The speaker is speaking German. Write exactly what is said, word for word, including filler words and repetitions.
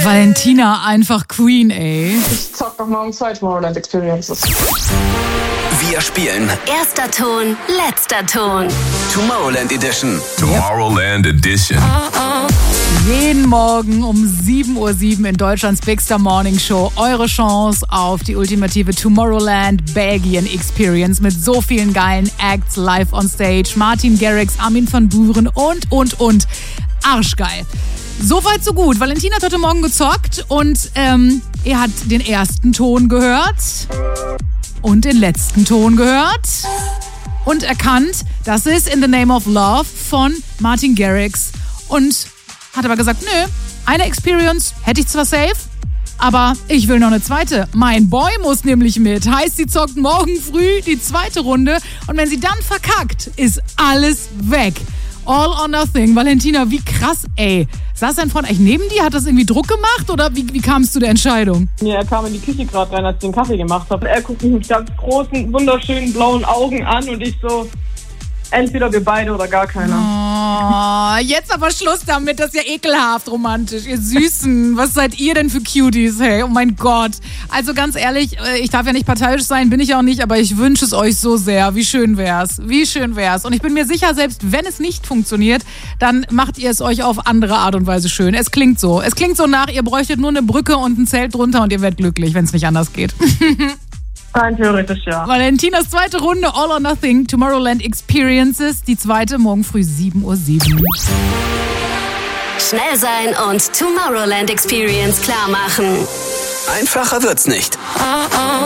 Valentina einfach Queen, ey. Ich zock noch morgen zwei Tomorrowland Experiences. Wir spielen Erster Ton, letzter Ton. Tomorrowland Edition. Tomorrowland Edition. Jeden Morgen um sieben Uhr sieben in Deutschlands Big Star Morning Show eure Chance auf die ultimative Tomorrowland Belgien Experience mit so vielen geilen Acts live on stage. Martin Garrix, Armin van Buuren und, und, und. Arschgeil. Soweit, so gut. Valentina hat heute Morgen gezockt und ähm, er hat den ersten Ton gehört und den letzten Ton gehört und erkannt, das ist In the Name of Love von Martin Garrix und hat aber gesagt, nö, eine Experience hätte ich zwar safe, aber ich will noch eine zweite. Mein Boy muss nämlich mit. Heißt, sie zockt morgen früh die zweite Runde und wenn sie dann verkackt, ist alles weg. All or nothing. Valentina, wie krass, ey. Saß dein Freund eigentlich neben dir? Hat das irgendwie Druck gemacht oder wie, wie kam es zu der Entscheidung? Ja, er kam in die Küche gerade rein, als ich den Kaffee gemacht habe. Er guckt mich mit ganz großen, wunderschönen blauen Augen an und ich so, entweder wir beide oder gar keiner. Oh, jetzt aber Schluss damit, das ist ja ekelhaft romantisch. Ihr Süßen, was seid ihr denn für Cuties, hey? Oh mein Gott. Also ganz ehrlich, ich darf ja nicht parteiisch sein, bin ich auch nicht, aber ich wünsche es euch so sehr. Wie schön wär's, wie schön wär's. Und ich bin mir sicher, selbst wenn es nicht funktioniert, dann macht ihr es euch auf andere Art und Weise schön. Es klingt so. Es klingt so nach, ihr bräuchtet nur eine Brücke und ein Zelt drunter und ihr werdet glücklich, wenn es nicht anders geht. Rein theoretisch, ja. Valentinas zweite Runde, All or Nothing, Tomorrowland Experiences. Die zweite morgen früh sieben Uhr sieben. Schnell sein und Tomorrowland Experience klar machen. Einfacher wird's nicht.